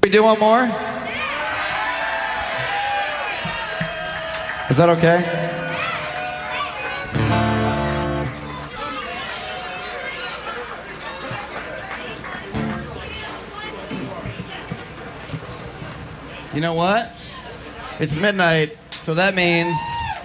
We do one more? Is that okay? You know what? It's midnight, so that means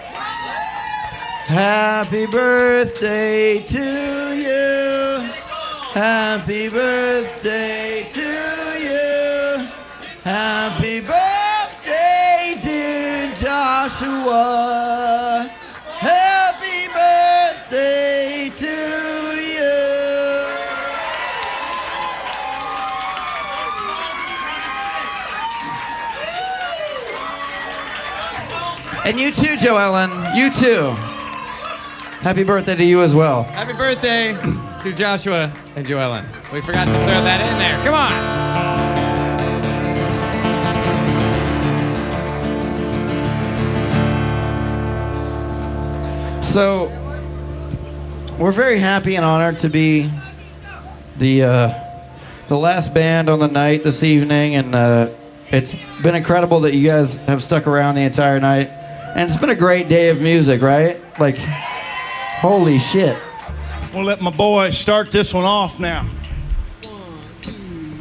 happy birthday to you. Happy birthday to you. Happy birthday, dear Joshua. Happy birthday to you. And you too, Joellen. You too. Happy birthday to you as well. Happy birthday to Joshua and Joellen. We forgot to throw that in there. Come on. So, we're very happy and honored to be the last band on the night this evening, and it's been incredible that you guys have stuck around the entire night. And it's been a great day of music, right? Like, holy shit. We'll let my boy start this one off now.